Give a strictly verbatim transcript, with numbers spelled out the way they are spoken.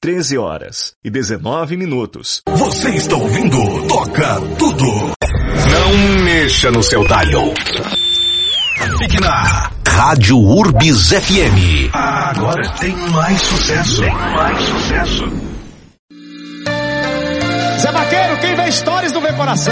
treze horas e dezenove minutos. Você está ouvindo Toca Tudo. Não mexa no seu dial. Fique na Rádio Urbis F M. Agora tem mais sucesso. Tem mais sucesso. Zé Vaqueiro, quem vê stories não vê coração.